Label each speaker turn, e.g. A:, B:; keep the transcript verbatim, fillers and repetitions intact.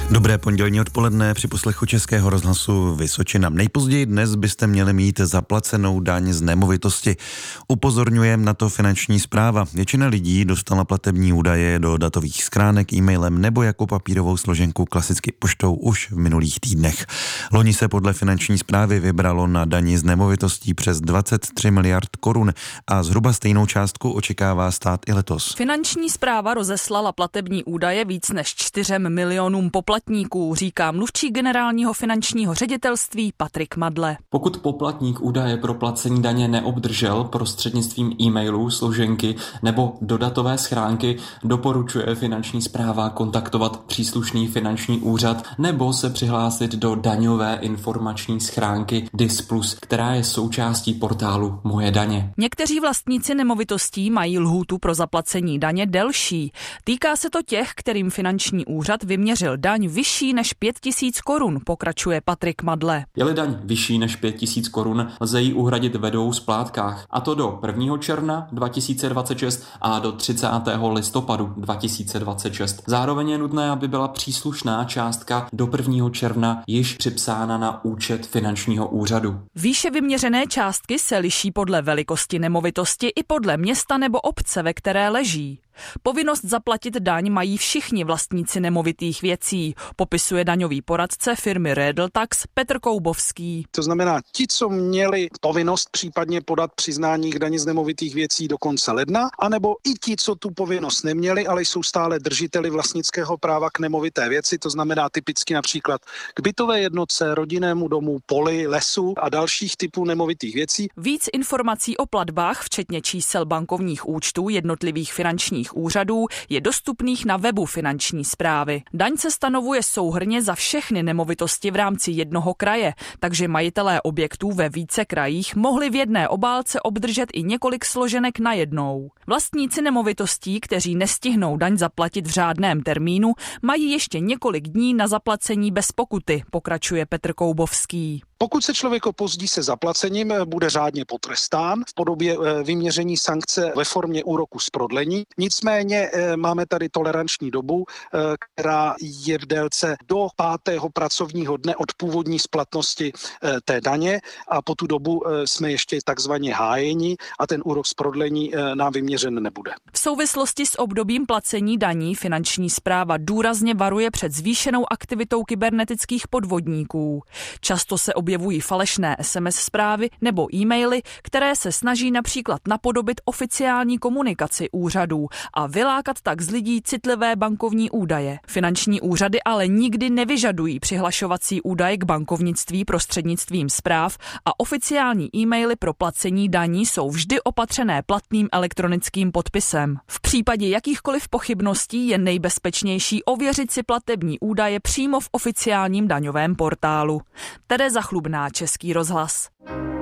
A: Dobré pondělní odpoledne při poslechu Českého rozhlasu Vysočina. Nejpozději dnes byste měli mít zaplacenou daň z nemovitosti. Upozorňuje na to Finanční správa. Většina lidí dostala platební údaje do datových schránek, e-mailem nebo jako papírovou složenku klasicky poštou už v minulých týdnech. Loni se podle Finanční správy vybralo na dani z nemovitostí přes dvacet tři miliard korun a zhruba stejnou částku očekává stát i letos.
B: Finanční správa rozeslala platební údaje víc než čtyřem milionům poplatníků, říká mluvčí generálního finančního ředitelství Patrik Madle.
C: Pokud poplatník údaje pro placení daně neobdržel prostřednictvím e-mailů, složenky nebo do datové schránky, doporučuje Finanční správa kontaktovat příslušný finanční úřad nebo se přihlásit do daňové informační schránky D I S plus, která je součástí portálu Moje daně.
B: Někteří vlastníci nemovitostí mají lhůtu pro zaplacení daně delší. Týká se to těch, kterým finanční úřad vyměřil daň vyšší než pět tisíc korun, pokračuje Patrik Madle.
C: Je-li daň vyšší než pět tisíc korun, lze ji uhradit ve dvou splátkách, a to do prvního června dva tisíce dvacet šest a do třicátého listopadu dva tisíce dvacet šest. Zároveň je nutné, aby byla příslušná částka do prvního června již připsána na účet finančního úřadu.
B: Výše vyměřené částky se liší podle velikosti nemovitosti i podle města nebo obce, ve které leží. Povinnost zaplatit daň mají všichni vlastníci nemovitých věcí, popisuje daňový poradce firmy Redeltax Petr Koubovský.
D: To znamená, ti, co měli povinnost případně podat přiznání k dani z nemovitých věcí do konce ledna, anebo i ti, co tu povinnost neměli, ale jsou stále držiteli vlastnického práva k nemovité věci, to znamená typicky například k bytové jednotce, rodinnému domu, poli, lesu a dalších typů nemovitých věcí.
B: Víc informací o platbách, včetně čísel bankovních účtů jednotlivých finančních úřadů, je dostupných na webu Finanční správy. Daň se stanovuje souhrnně za všechny nemovitosti v rámci jednoho kraje, takže majitelé objektů ve více krajích mohli v jedné obálce obdržet i několik složenek najednou. Vlastníci nemovitostí, kteří nestihnou daň zaplatit v řádném termínu, mají ještě několik dní na zaplacení bez pokuty, pokračuje Petr Koubovský.
D: Pokud se člověk opozdí se zaplacením, bude řádně potrestán v podobě vyměření sankce ve formě úroku z prodlení. Nicméně máme tady toleranční dobu, která je v délce do pátého pracovního dne od původní splatnosti té daně a po tu dobu jsme ještě takzvaně hájeni a ten úrok z prodlení nám vyměřen nebude.
B: V souvislosti s obdobím placení daní Finanční správa důrazně varuje před zvýšenou aktivitou kybernetických podvodníků. Často se objevují falešné es em es zprávy nebo e-maily, které se snaží například napodobit oficiální komunikaci úřadů a vylákat tak z lidí citlivé bankovní údaje. Finanční úřady ale nikdy nevyžadují přihlašovací údaje k bankovnictví prostřednictvím zpráv a oficiální e-maily pro placení daní jsou vždy opatřené platným elektronickým podpisem. V případě jakýchkoliv pochybností je nejbezpečnější ověřit si platební údaje přímo v oficiálním daňovém portálu. Tereza Chlubná, Český rozhlas.